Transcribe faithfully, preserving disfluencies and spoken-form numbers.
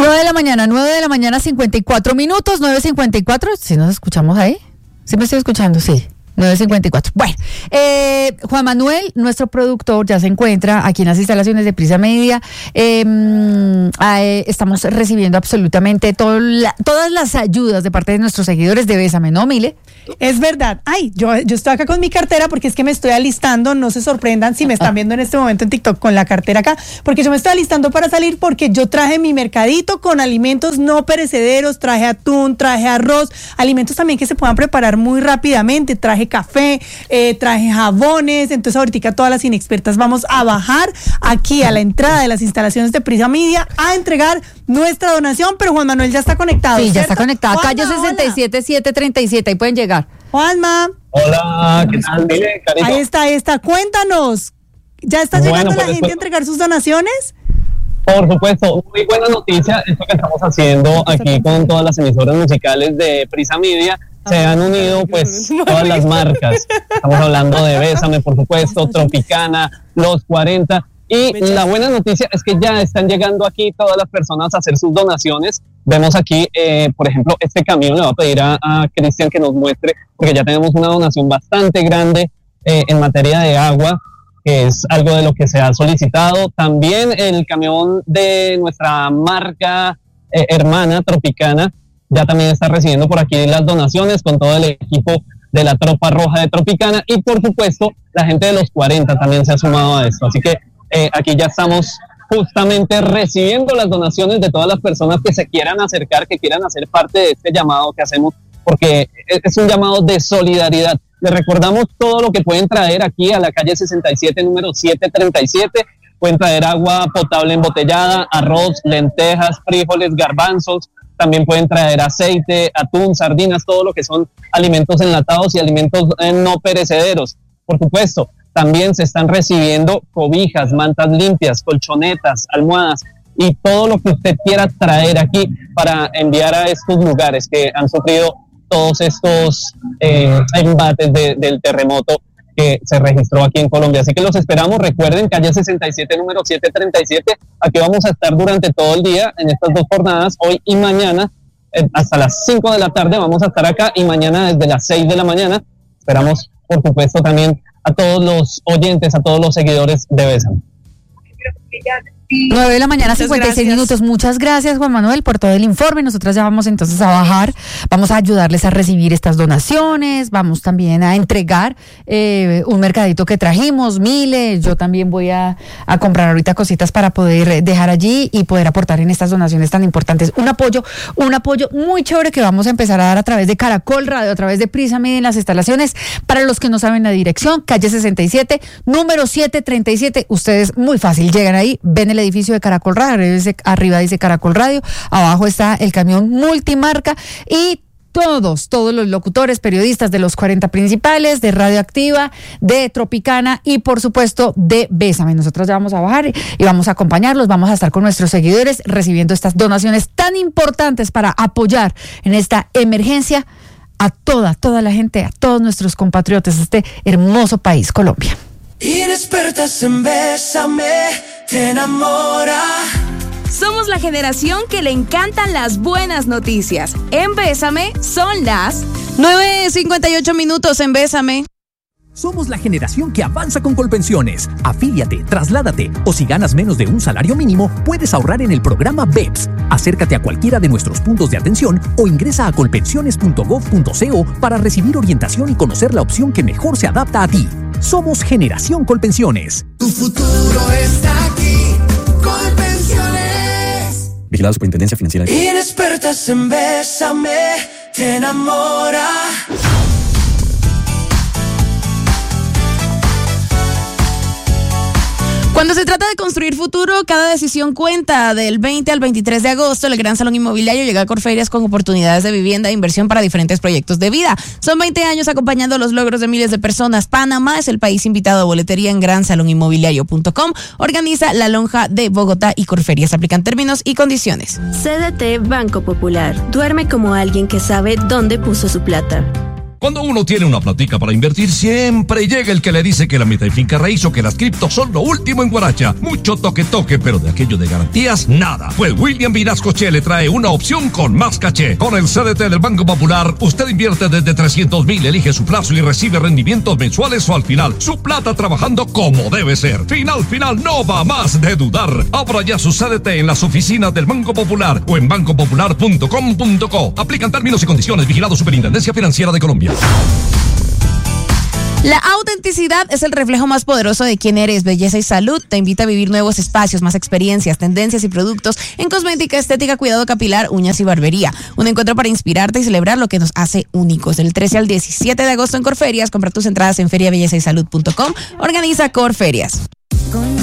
nueve de la mañana, nueve de la mañana, cincuenta y cuatro minutos, nueve cincuenta y cuatro. ¿Sí nos escuchamos ahí? ¿Sí me estoy escuchando? Sí. nueve cincuenta y cuatro. Bueno, eh, Juan Manuel, nuestro productor, ya se encuentra aquí en las instalaciones de Prisa Media. Eh, eh, estamos recibiendo absolutamente todo la, todas las ayudas de parte de nuestros seguidores de Bésame, ¿no, Mile? Es verdad. Ay, yo, yo estoy acá con mi cartera porque es que me estoy alistando. No se sorprendan si me están viendo en este momento en TikTok con la cartera acá, porque yo me estoy alistando para salir porque yo traje mi mercadito con alimentos no perecederos, traje atún, traje arroz, alimentos también que se puedan preparar muy rápidamente, traje café, eh, traje jabones. Entonces ahorita todas las inexpertas vamos a bajar aquí a la entrada de las instalaciones de Prisa Media a entregar nuestra donación, pero Juan Manuel ya está conectado. Sí, ¿cierto? ya está conectado. Juanma, Calle sesenta y siete, setecientos treinta y siete, ahí pueden llegar. Juanma. Hola, ¿qué tal? Dile, carito. Ahí está, ahí está. Cuéntanos, ¿ya está Bueno, llegando pues la gente después... a entregar sus donaciones? Por supuesto, muy buena noticia, esto que estamos haciendo aquí con todas las emisoras musicales de Prisa Media. Se han unido pues todas las marcas. Estamos hablando de Bésame, por supuesto, Tropicana, Los cuarenta. Y la buena noticia es que ya están llegando aquí todas las personas a hacer sus donaciones. Vemos aquí, eh, por ejemplo, este camión. Le voy a pedir a, a Cristian que nos muestre, porque ya tenemos una donación bastante grande eh, en materia de agua, que es algo de lo que se ha solicitado. También el camión de nuestra marca eh, hermana Tropicana ya también está recibiendo por aquí las donaciones con todo el equipo de la Tropa Roja de Tropicana. Y por supuesto, la gente de Los cuarenta también se ha sumado a esto. Así que eh, aquí ya estamos justamente recibiendo las donaciones de todas las personas que se quieran acercar, que quieran hacer parte de este llamado que hacemos, porque es un llamado de solidaridad. Les recordamos todo lo que pueden traer aquí a la calle sesenta y siete, número setecientos treinta y siete. Pueden traer agua potable embotellada, arroz, lentejas, frijoles, garbanzos. También pueden traer aceite, atún, sardinas, todo lo que son alimentos enlatados y alimentos eh, no perecederos. Por supuesto, también se están recibiendo cobijas, mantas limpias, colchonetas, almohadas y todo lo que usted quiera traer aquí para enviar a estos lugares que han sufrido todos estos eh, embates de, del terremoto que se registró aquí en Colombia. Así que los esperamos. Recuerden, calle sesenta y siete, número setecientos treinta y siete. Aquí vamos a estar durante todo el día en estas dos jornadas, hoy y mañana, eh, hasta las cinco de la tarde vamos a estar acá, y mañana desde las seis de la mañana. Esperamos, por supuesto, también a todos los oyentes, a todos los seguidores de Bésame. nueve de la mañana, cincuenta y seis minutos. Muchas gracias, Juan Manuel, por todo el informe. Nosotras ya vamos entonces a bajar, vamos a ayudarles a recibir estas donaciones, vamos también a entregar eh, un mercadito que trajimos, Mile. Yo también voy a, a comprar ahorita cositas para poder dejar allí y poder aportar en estas donaciones tan importantes. Un apoyo, un apoyo muy chévere que vamos a empezar a dar a través de Caracol Radio, a través de Prisa Media en las instalaciones. Para los que no saben la dirección, calle sesenta y siete, número setecientos treinta y siete. Ustedes muy fácil llegan ahí, ven el edificio de Caracol Radio, arriba dice Caracol Radio, abajo está el camión multimarca y todos, todos los locutores, periodistas de los cuarenta principales, de Radioactiva, de Tropicana y por supuesto de Bésame. Nosotros ya vamos a bajar y vamos a acompañarlos, vamos a estar con nuestros seguidores recibiendo estas donaciones tan importantes para apoyar en esta emergencia a toda, toda la gente, a todos nuestros compatriotas de este hermoso país, Colombia. Inexpertas en Bésame, te enamora. Somos la generación que le encantan las buenas noticias. En Bésame son las nueve cincuenta y ocho minutos en Bésame. Somos la generación que avanza con Colpensiones. Afíliate, trasládate o si ganas menos de un salario mínimo, puedes ahorrar en el programa B E P S. Acércate a cualquiera de nuestros puntos de atención o ingresa a colpensiones punto gov punto co para recibir orientación y conocer la opción que mejor se adapta a ti. Somos Generación Colpensiones. Tu futuro está aquí, Colpensiones. Vigilado Superintendencia Financiera. Inexpertas en Bésame, te enamora. Cuando se trata de construir futuro, cada decisión cuenta. Del veinte al veintitrés de agosto, el Gran Salón Inmobiliario llega a Corferias con oportunidades de vivienda e inversión para diferentes proyectos de vida. Son veinte años acompañando los logros de miles de personas. Panamá es el país invitado a boletería en gran salón inmobiliario punto com. Organiza la Lonja de Bogotá y Corferias. Aplican términos y condiciones. C D T Banco Popular. Duerme como alguien que sabe dónde puso su plata. Cuando uno tiene una platica para invertir, siempre llega el que le dice que la mitad y finca raíz o que las criptos son lo último en guaracha. Mucho toque toque, pero de aquello de garantías, nada. Pues William Vinascoche le trae una opción con más caché. Con el C D T del Banco Popular, usted invierte desde trescientos mil, elige su plazo y recibe rendimientos mensuales o al final. Su plata trabajando como debe ser. Final, final, no va más de dudar. Abra ya su C D T en las oficinas del Banco Popular o en banco popular punto com punto co. Aplican términos y condiciones. Vigilado Superintendencia Financiera de Colombia. La autenticidad es el reflejo más poderoso de quién eres. Belleza y Salud te invita a vivir nuevos espacios, más experiencias, tendencias y productos en cosmética, estética, cuidado capilar, uñas y barbería. Un encuentro para inspirarte y celebrar lo que nos hace únicos. Del trece al diecisiete de agosto en Corferias. Compra tus entradas en feria belleza y salud punto com. Organiza Corferias.